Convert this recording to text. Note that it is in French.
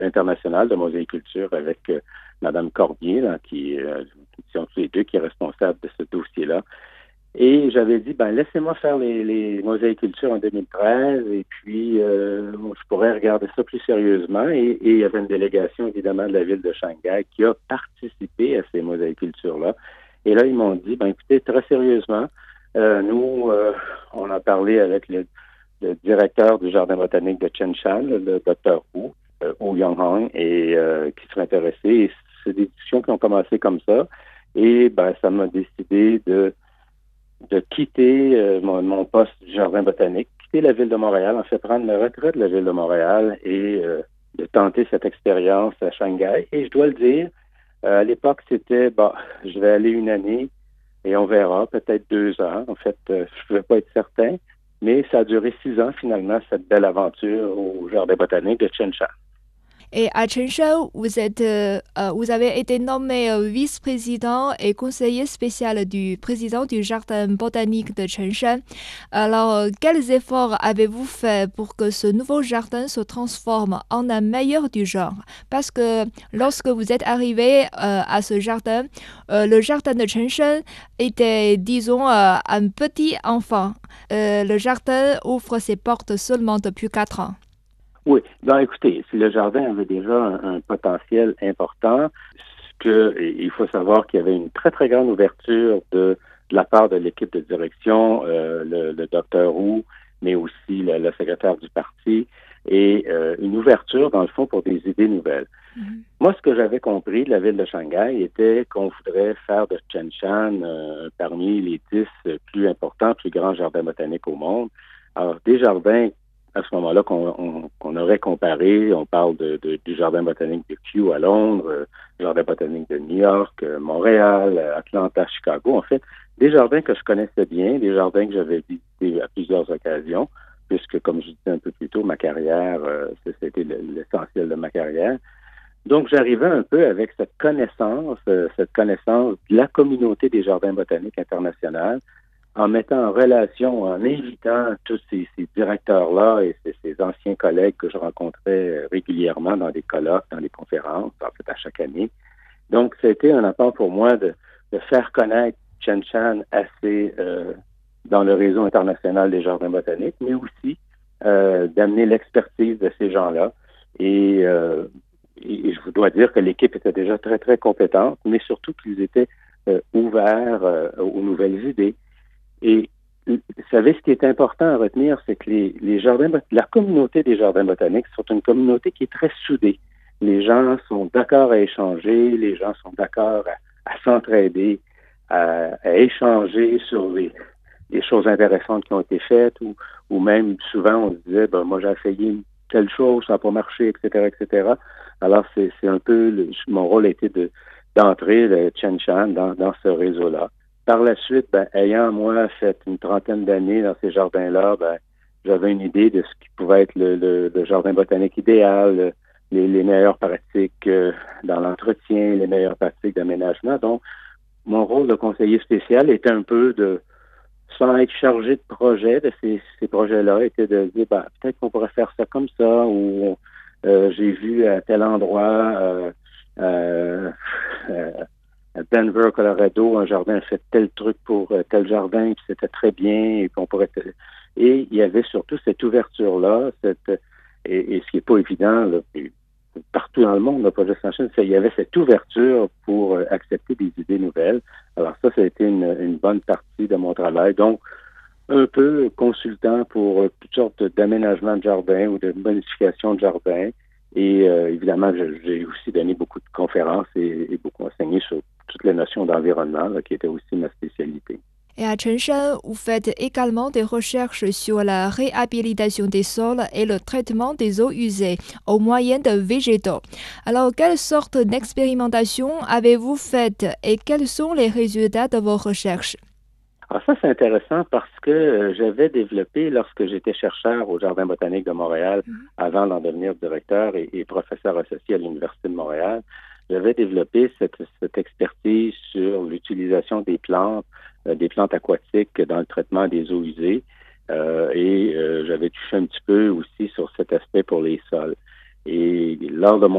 international de mosaïculture avec Mme Cormier, là, qui sont tous les deux qui est responsable de ce dossier-là. Et j'avais dit, laissez-moi faire les mosaïcultures en 2013 et puis je pourrais regarder ça plus sérieusement. Et il y avait une délégation, évidemment, de la ville de Shanghai qui a participé à ces mosaïcultures-là. Et là, ils m'ont dit, écoutez, très sérieusement, nous, on a parlé avec le directeur du Jardin botanique de Chenshan, le Dr. Wu Yonghong, et qui serait intéressé. Et c'est des discussions qui ont commencé comme ça. Et ça m'a décidé de quitter mon poste du Jardin botanique, quitter la ville de Montréal, en fait prendre la retraite de la ville de Montréal et de tenter cette expérience à Shanghai. Et je dois le dire, à l'époque, c'était, je vais aller une année et on verra, peut-être 2 ans. En fait, je ne pouvais pas être certain, mais ça a duré 6 ans finalement, cette belle aventure au Jardin botanique de Chenshan. Et à Chenshan, vous avez été nommé vice-président et conseiller spécial du président du Jardin botanique de Chenshan. Alors, quels efforts avez-vous fait pour que ce nouveau jardin se transforme en un meilleur du genre? Parce que lorsque vous êtes arrivé à ce jardin, le jardin de Chenshan était, disons, un petit enfant. Le jardin ouvre ses portes seulement depuis 4 ans. Oui. Écoutez, si le jardin avait déjà un potentiel important, il faut savoir qu'il y avait une très, très grande ouverture de la part de l'équipe de direction, le docteur Wu, mais aussi le secrétaire du parti, et une ouverture, dans le fond, pour des idées nouvelles. Mm-hmm. Moi, ce que j'avais compris de la ville de Shanghai était qu'on voudrait faire de Chenshan parmi les 10 plus importants, plus grands jardins botaniques au monde. Alors, des jardins à ce moment-là qu'on aurait comparé. On parle du Jardin botanique de Kew à Londres, Jardin botanique de New York, Montréal, Atlanta, Chicago. En fait, des jardins que je connaissais bien, des jardins que j'avais visités à plusieurs occasions, puisque, comme je disais un peu plus tôt, ma carrière, c'était l'essentiel de ma carrière. Donc, j'arrivais un peu avec cette connaissance de la communauté des jardins botaniques internationaux, en mettant en relation, en invitant tous ces directeurs-là et ces anciens collègues que je rencontrais régulièrement dans des colloques, dans des conférences, en fait, à chaque année. Donc, c'était un apport pour moi de faire connaître Chenshan assez dans le réseau international des jardins botaniques, mais aussi d'amener l'expertise de ces gens-là. Et je vous dois dire que l'équipe était déjà très, très compétente, mais surtout qu'ils étaient ouverts aux nouvelles idées. Et vous savez, ce qui est important à retenir, c'est que la communauté des jardins botaniques, c'est une communauté qui est très soudée. Les gens sont d'accord à échanger, les gens sont d'accord à s'entraider, à échanger sur les choses intéressantes qui ont été faites, ou même souvent on se disait, moi j'ai essayé telle chose, ça n'a pas marché, etc., etc. Alors c'est un peu, mon rôle a été d'entrer le Chenshan dans ce réseau-là. Par la suite, ayant, moi, fait une trentaine d'années dans ces jardins-là, j'avais une idée de ce qui pouvait être le jardin botanique idéal, les meilleures pratiques dans l'entretien, les meilleures pratiques d'aménagement. Donc, mon rôle de conseiller spécial était un peu sans être chargé de projet, de ces projets-là, était de dire, peut-être qu'on pourrait faire ça comme ça, ou j'ai vu à tel endroit à Denver, Colorado, un jardin a fait tel truc pour tel jardin, puis c'était très bien, et qu'on pourrait... Et il y avait surtout cette ouverture-là, et ce qui n'est pas évident, là, partout dans le monde, pas juste en Chine, il y avait cette ouverture pour accepter des idées nouvelles. Alors ça a été une bonne partie de mon travail. Donc, un peu consultant pour toutes sortes d'aménagements de jardins ou de modifications de jardins. Et évidemment, j'ai aussi donné beaucoup de conférences et beaucoup enseigné sur toutes les notions d'environnement, là, qui était aussi ma spécialité. Et à Chenshan, vous faites également des recherches sur la réhabilitation des sols et le traitement des eaux usées au moyen de végétaux. Alors, quelle sorte d'expérimentation avez-vous faites et quels sont les résultats de vos recherches? Alors ça, c'est intéressant parce que j'avais développé, lorsque j'étais chercheur au Jardin botanique de Montréal, avant d'en devenir directeur et professeur associé à l'Université de Montréal, j'avais développé cette expertise sur l'utilisation des plantes aquatiques dans le traitement des eaux usées. J'avais touché un petit peu aussi sur cet aspect pour les sols. Et lors de mon